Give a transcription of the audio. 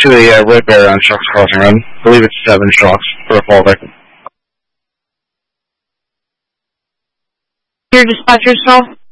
to the Red Bear on Sharks Crossing Run. I believe it's 7 Sharks for a fall victim. Your dispatcher call?